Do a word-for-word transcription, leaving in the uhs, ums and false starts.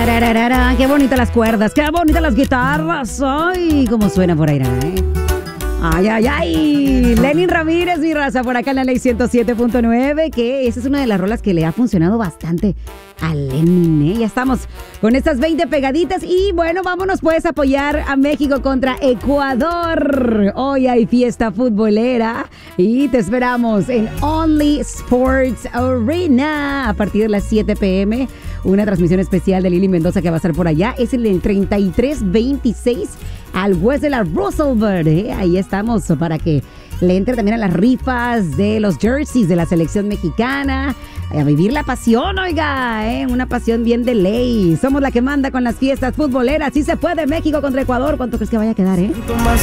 Tarararara, qué bonitas las cuerdas, qué bonitas las guitarras. Ay, cómo suena por ahí, ¿eh? Ay, ay, ay. Lenin Ramírez, mi raza, por acá en la Ley ciento siete punto nueve, que esa es una de las rolas que le ha funcionado bastante a Lenin, ¿eh? Ya estamos con estas veinte pegaditas y bueno, vámonos pues a apoyar a México contra Ecuador. Hoy hay fiesta futbolera y te esperamos en Only Sports Arena a partir de las siete pe eme. Una transmisión especial de Lili Mendoza que va a estar por allá. Es el del treinta y tres veintiséis al West de la Roosevelt, ¿eh? Ahí estamos para que le entre también a las rifas de los jerseys de la selección mexicana. A vivir la pasión, oiga, ¿eh? Una pasión bien de ley. Somos la que manda con las fiestas futboleras. Sí se puede, México contra Ecuador. ¿Cuánto crees que vaya a quedar, eh?